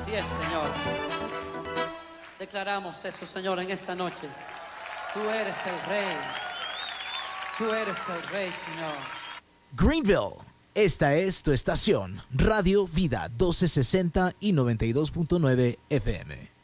Así es, Señor. Declaramos eso, Señor, en esta noche. Tú eres el Rey. Tú eres el Rey, Señor. Greenville, esta es tu estación. Radio Vida 1260 y 92.9 FM.